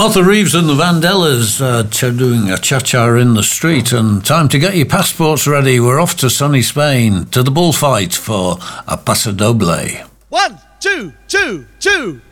Arthur Reeves and the Vandellas doing a cha-cha in the street, and time to get your passports ready. We're off to sunny Spain, to the bullfight for a Paso Doble. 1, 2, 2, 2.